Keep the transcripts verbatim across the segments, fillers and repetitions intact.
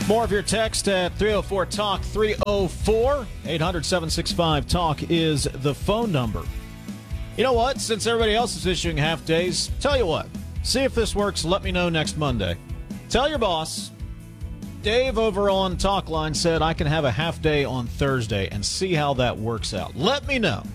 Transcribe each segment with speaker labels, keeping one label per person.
Speaker 1: More of your text at three oh four talk, three oh four, eight hundred, seven six five, talk is the phone number. You know what? Since everybody else is issuing half days, tell you what. See if this works. Let me know next Monday. Tell your boss. Dave over on Talkline said I can have a half day on Thursday and see how that works out. Let me know.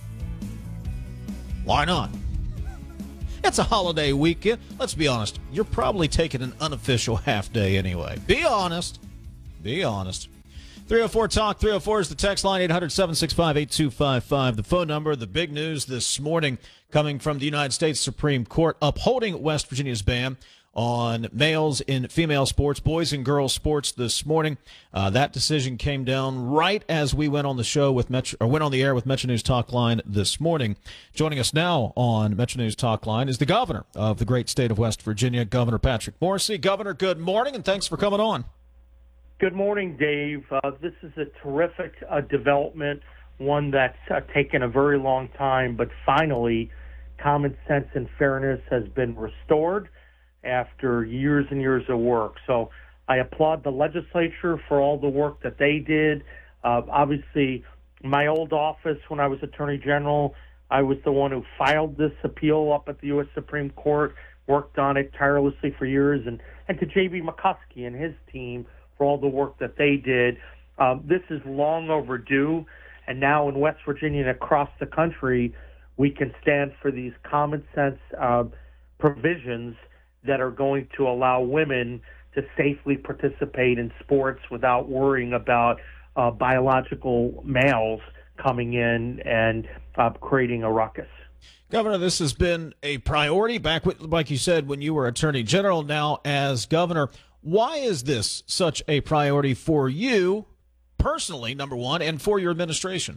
Speaker 1: Why not? It's a holiday weekend. Let's be honest. You're probably taking an unofficial half day anyway. Be honest. Be honest. three oh four talk, three oh four is the text line, eight hundred, seven six five, eight two five five. The phone number. The big news this morning coming from the United States Supreme Court upholding West Virginia's ban on males in female sports, boys and girls sports this morning. Uh, that decision came down right as we went on the show with Metro, or went on the air with Metro News Talk Line this morning. Joining us now on Metro News Talk Line is the governor of the great state of West Virginia, Governor Patrick Morrisey. Governor, good morning, and thanks for coming on.
Speaker 2: Good morning, Dave. Uh, this is a terrific uh, development, one that's uh, taken a very long time, but finally common sense and fairness has been restored after years and years of work. So I applaud the legislature for all the work that they did. Uh, obviously, my old office when I was Attorney General, I was the one who filed this appeal up at the U S Supreme Court, worked on it tirelessly for years, and, and to J B McCuskey and his team for all the work that they did. Um, this is long overdue, and now in West Virginia and across the country, we can stand for these common sense uh, provisions that are going to allow women to safely participate in sports without worrying about uh, biological males coming in and uh, creating a ruckus.
Speaker 1: Governor, this has been a priority back, with, like you said, when you were Attorney General. Now as governor, why is this such a priority for you personally, number one, and for your administration?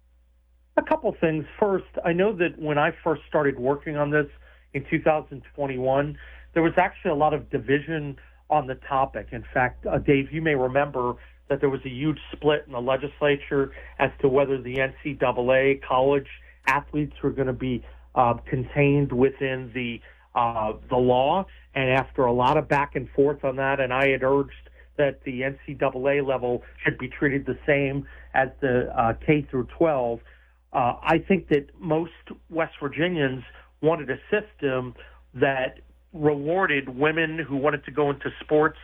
Speaker 2: A couple things. First, I know that when I first started working on this in two thousand twenty-one, there was actually a lot of division on the topic. In fact, uh, Dave, you may remember that there was a huge split in the legislature as to whether the N C double A college athletes were going to be uh, contained within the uh, the law. And after a lot of back and forth on that, and I had urged that the N C double A level should be treated the same as the uh, K through twelve, uh, I think that most West Virginians wanted a system that rewarded women who wanted to go into sports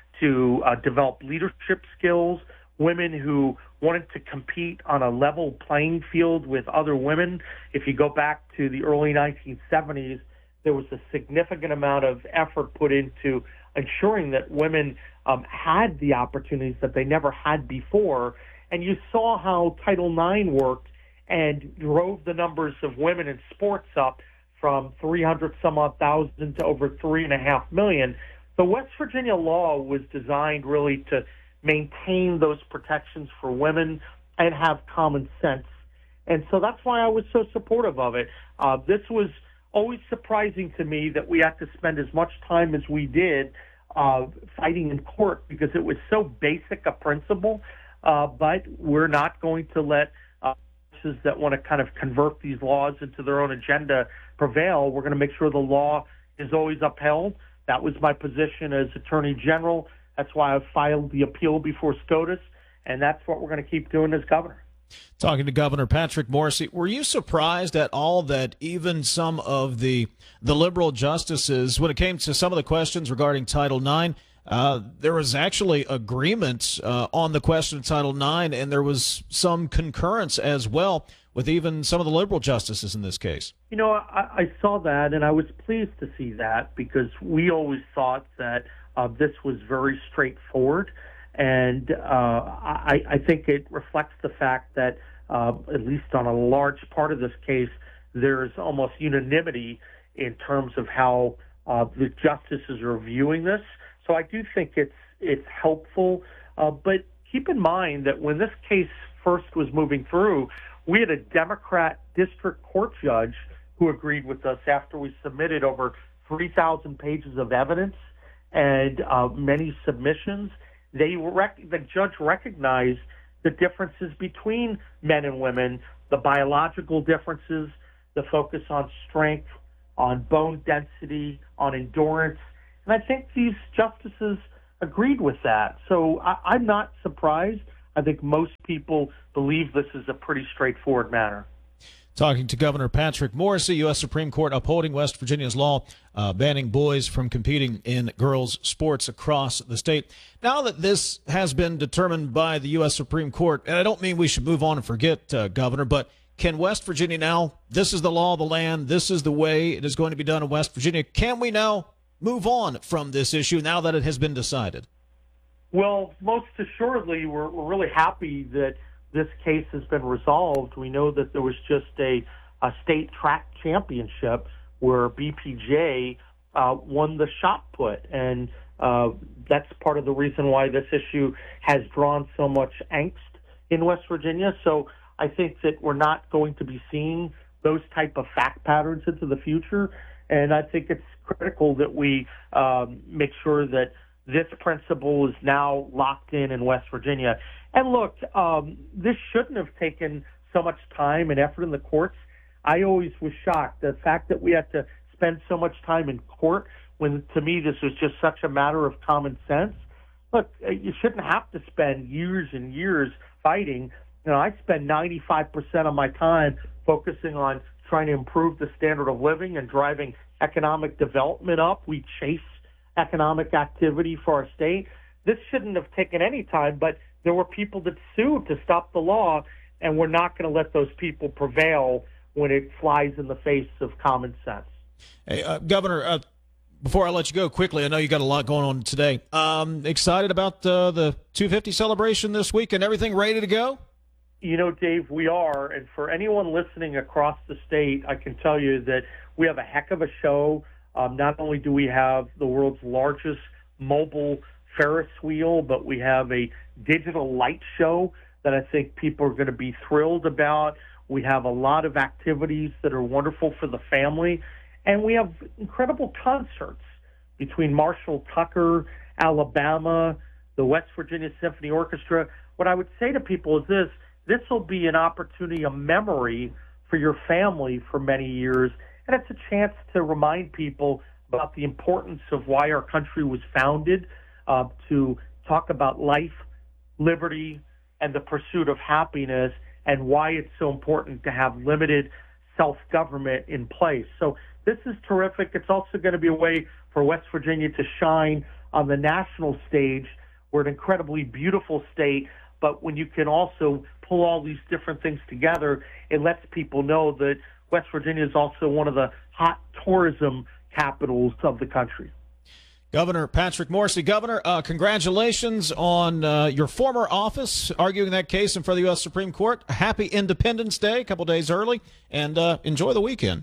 Speaker 2: to uh, develop leadership skills, women who wanted to compete on a level playing field with other women. If you go back to the early nineteen seventies, there was a significant amount of effort put into ensuring that women um, had the opportunities that they never had before. And you saw how Title nine worked and drove the numbers of women in sports up from three hundred some odd thousand to over three and a half million. The West Virginia law was designed really to maintain those protections for women and have common sense. And so that's why I was so supportive of it. Uh, this was always surprising to me that we had to spend as much time as we did uh, fighting in court because it was so basic a principle. Uh, but we're not going to let uh, forces that want to kind of convert these laws into their own agenda prevail. We're going to make sure the law is always upheld. That was my position as Attorney General. That's why I filed the appeal before SCOTUS, and that's what we're going to keep doing as governor.
Speaker 1: Talking to Governor Patrick Morrisey, were you surprised at all that even some of the the liberal justices, when it came to some of the questions regarding Title nine, uh, there was actually agreement uh, on the question of Title nine, and there was some concurrence as well with even some of the liberal justices in this case?
Speaker 2: You know, I, I saw that, and I was pleased to see that because we always thought that uh, this was very straightforward. And uh, I, I think it reflects the fact that, uh, at least on a large part of this case, there's almost unanimity in terms of how uh, the justices are viewing this. So I do think it's it's helpful. Uh, but keep in mind that when this case first was moving through, we had a Democrat district court judge who agreed with us after we submitted over three thousand pages of evidence and uh, many submissions. They rec- the judge recognized the differences between men and women, the biological differences, the focus on strength, on bone density, on endurance. And I think these justices agreed with that. So I, I'm not surprised. I think most people believe this is a pretty straightforward matter.
Speaker 1: Talking to Governor Patrick Morrisey, U S Supreme Court upholding West Virginia's law uh, banning boys from competing in girls' sports across the state. Now that this has been determined by the U S Supreme Court, and I don't mean we should move on and forget, uh, Governor, but can West Virginia now, this is the law of the land, this is the way it is going to be done in West Virginia, can we now move on from this issue now that it has been decided?
Speaker 2: Well, most assuredly, we're, we're really happy that this case has been resolved. We know that there was just a, a state track championship where B P J uh, won the shot put, and uh, that's part of the reason why this issue has drawn so much angst in West Virginia. So I think that we're not going to be seeing those type of fact patterns into the future, and I think it's critical that we um, make sure that this principle is now locked in in West Virginia. And look, um, this shouldn't have taken so much time and effort in the courts. I always was shocked. The fact that we had to spend so much time in court when, to me, this was just such a matter of common sense. Look, you shouldn't have to spend years and years fighting. You know, I spend ninety-five percent of my time focusing on trying to improve the standard of living and driving economic development up. We chase economic activity for our state. This shouldn't have taken any time, but there were people that sued to stop the law, and we're not going to let those people prevail when it flies in the face of common sense.
Speaker 1: Hey, uh, Governor, uh, before I let you go quickly, I know you got a lot going on today. Um, excited about uh, the two fifty celebration this week and everything ready to go?
Speaker 2: You know, Dave, we are, and for anyone listening across the state, I can tell you that we have a heck of a show. Um, not only do we have the world's largest mobile Ferris wheel, but we have a digital light show that I think people are going to be thrilled about. We have a lot of activities that are wonderful for the family, and we have incredible concerts between Marshall Tucker, Alabama, the West Virginia Symphony Orchestra. What I would say to people is this: this will be an opportunity, a memory for your family for many years, and it's a chance to remind people about the importance of why our country was founded, uh, to talk about life, liberty, and the pursuit of happiness, and why it's so important to have limited self-government in place. So this is terrific. It's also going to be a way for West Virginia to shine on the national stage. We're an incredibly beautiful state, but when you can also pull all these different things together, it lets people know that West Virginia is also one of the hot tourism capitals of the country.
Speaker 1: Governor Patrick Morrisey. Governor, uh, congratulations on uh, your former office, arguing that case in front of the U S Supreme Court. Happy Independence Day, a couple days early, and uh, enjoy the weekend.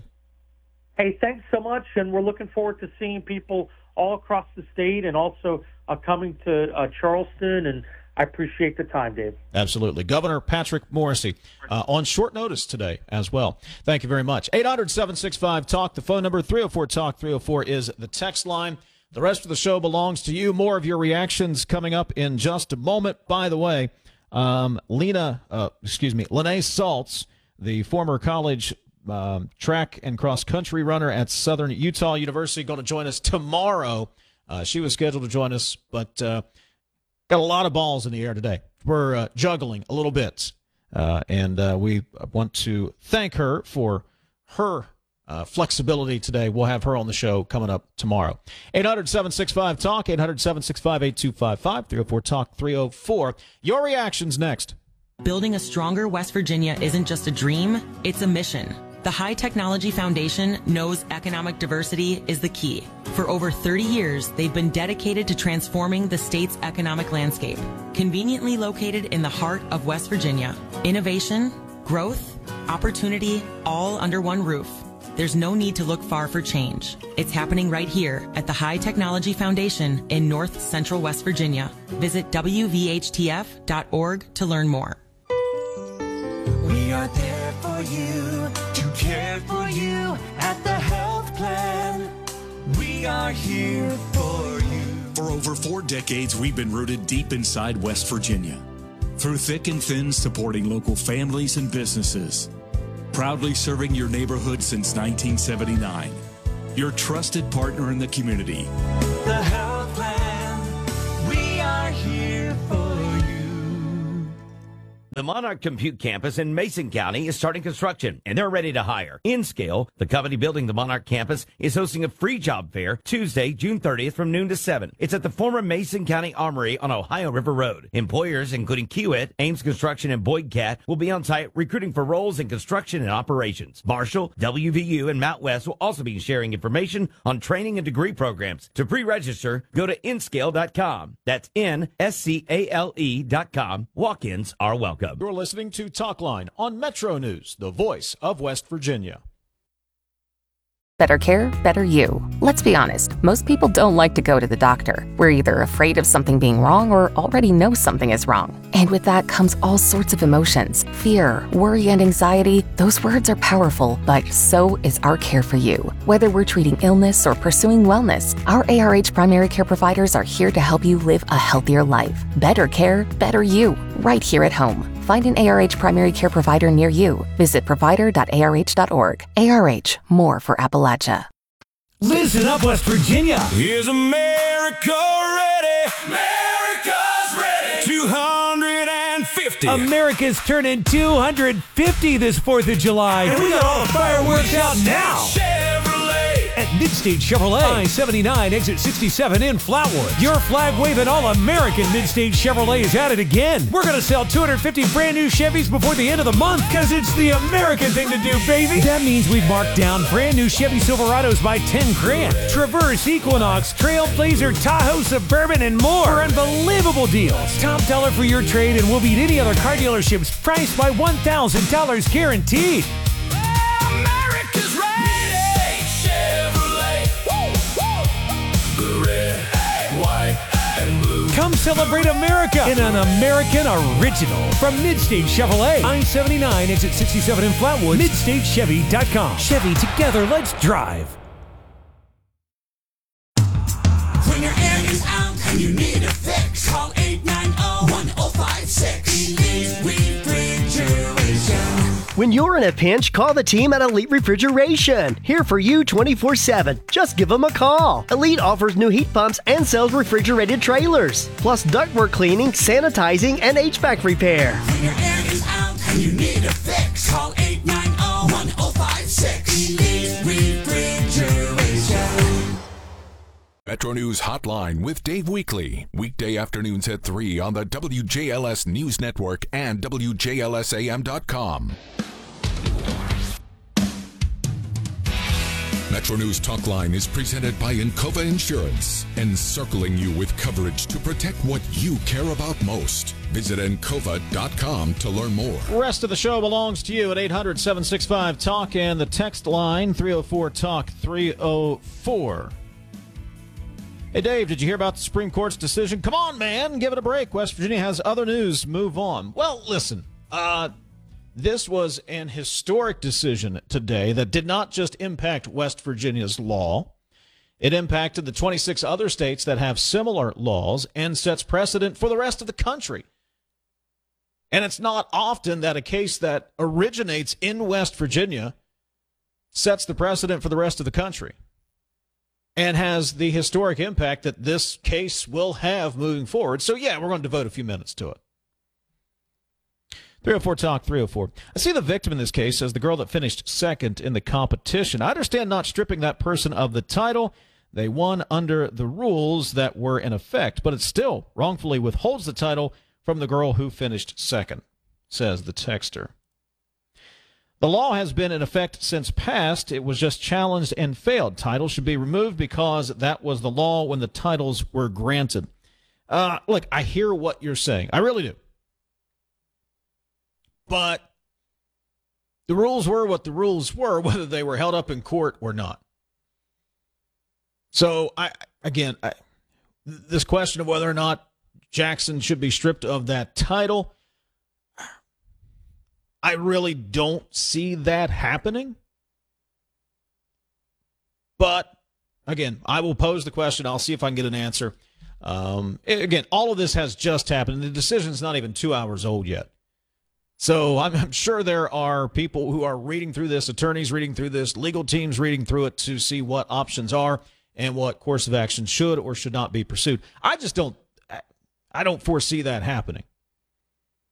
Speaker 2: Hey, thanks so much, and we're looking forward to seeing people all across the state and also uh, coming to uh, Charleston, and I appreciate the time, Dave.
Speaker 1: Absolutely. Governor Patrick Morrisey uh, on short notice today as well. Thank you very much. eight hundred, seven six five, talk, the phone number. three oh four talk, three oh four is the text line. The rest of the show belongs to you. More of your reactions coming up in just a moment. By the way, um, Lena, uh, excuse me, Lene Saltz, the former college um, track and cross-country runner at Southern Utah University, going to join us tomorrow. Uh, she was scheduled to join us, but uh, got a lot of balls in the air today. We're uh, juggling a little bit, uh, and uh, we want to thank her for her Uh, flexibility today. We'll have her on the show coming up tomorrow. eight hundred, seven six five, talk, eight hundred, seven six five, eight two five five, three oh four talk, three oh four. Your reactions next.
Speaker 3: Building a stronger West Virginia isn't just a dream, it's a mission. The High Technology Foundation knows economic diversity is the key. For over thirty years, they've been dedicated to transforming the state's economic landscape. Conveniently located in the heart of West Virginia, innovation, growth, opportunity, all under one roof. There's no need to look far for change. It's happening right here at the High Technology Foundation in North Central West Virginia. Visit W V H T F dot org to learn more.
Speaker 4: We are there for you, to care for you at the health plan. We are here for you.
Speaker 5: For over four decades, we've been rooted deep inside West Virginia. Through thick and thin, supporting local families and businesses. Proudly serving your neighborhood since nineteen seventy-nine. Your trusted partner in the community.
Speaker 4: The health plan,
Speaker 6: The Monarch Compute campus in Mason County is starting construction, and they're ready to hire. InScale, the company building the Monarch campus, is hosting a free job fair Tuesday, June thirtieth from noon to seven. It's at the former Mason County Armory on Ohio River Road. Employers, including Kiewit, Ames Construction, and Boyd Cat, will be on site recruiting for roles in construction and operations. Marshall, W V U, and Mount West will also be sharing information on training and degree programs. To pre-register, go to N scale dot com. That's N S C A L E dot com. Walk-ins are welcome.
Speaker 1: You're listening to Talkline on Metro News, the voice of West Virginia.
Speaker 7: Better care, better you. Let's be honest, most people don't like to go to the doctor. We're either afraid of something being wrong or already know something is wrong. And with that comes all sorts of emotions. Fear, worry, and anxiety. Those words are powerful, but so is our care for you. Whether we're treating illness or pursuing wellness, our A R H primary care providers are here to help you live a healthier life. Better care, better you. Right here at home. Find an A R H primary care provider near you. Visit provider dot A R H dot org. A R H, more for Appalachia.
Speaker 8: Listen up, West Virginia.
Speaker 4: Is America ready? America's ready. two hundred fifty.
Speaker 8: America's turning two hundred fifty this fourth of July. And we got all the fireworks out now. At Midstate Chevrolet, I seventy-nine, exit sixty-seven in Flatwood. Your flag-waving all-American Midstate Chevrolet is at it again. We're going to sell two hundred fifty brand new Chevys before the end of the month because it's the American thing to do, baby. That means we've marked down brand new Chevy Silverados by ten grand. Traverse, Equinox, Trailblazer, Tahoe, Suburban, and more for unbelievable deals. Top dollar for your trade and we'll beat any other car dealership's price by one thousand dollars guaranteed.
Speaker 4: America's ready.
Speaker 8: Come celebrate America in an American original from Midstate Chevrolet. I seventy-nine, exit sixty-seven in Flatwood. Midstate Chevy dot com. Chevy, together, let's drive.
Speaker 4: When your air is out and you need a fix, call eight nine zero, one zero five six. Elite Refrigeration.
Speaker 9: When you're in a pinch, call the team at Elite Refrigeration. Here for you twenty-four seven. Just give them a call. Elite offers new heat pumps and sells refrigerated trailers, plus ductwork cleaning, sanitizing, and H V A C repair.
Speaker 4: When your air is out and you need a fix, call eight nine zero, one zero five six. Elite Refrigeration.
Speaker 10: Metro News Hotline with Dave Weekly. Weekday afternoons at three on the W J L S News Network and W J L S A M dot com. Metro News Talkline is presented by Encova Insurance, encircling you with coverage to protect what you care about most. Visit encova dot com to learn more.
Speaker 1: The rest of the show belongs to you at eight hundred, seven six five, talk and the text line three oh four talk three oh four. Hey, Dave, did you hear about the Supreme Court's decision? Come on, man, give it a break. West Virginia has other news. Move on. Well, listen, uh, this was an historic decision today that did not just impact West Virginia's law. It impacted the twenty-six other states that have similar laws and sets precedent for the rest of the country. And it's not often that a case that originates in West Virginia sets the precedent for the rest of the country and has the historic impact that this case will have moving forward. So, yeah, we're going to devote a few minutes to it. three oh four talk three oh four. I see the victim in this case as the girl that finished second in the competition. I understand not stripping that person of the title. They won under the rules that were in effect, but it still wrongfully withholds the title from the girl who finished second, says the texter. The law has been in effect since passed. It was just challenged and failed. Titles should be removed because that was the law when the titles were granted. Uh, look, I hear what you're saying. I really do. But the rules were what the rules were, whether they were held up in court or not. So, I again, I, this question of whether or not Jackson should be stripped of that title, I really don't see that happening. But, again, I will pose the question. I'll see if I can get an answer. Um, again, all of this has just happened. The decision's not even two hours old yet. So I'm, I'm sure there are people who are reading through this, attorneys reading through this, legal teams reading through it to see what options are and what course of action should or should not be pursued. I just don't, I don't foresee that happening.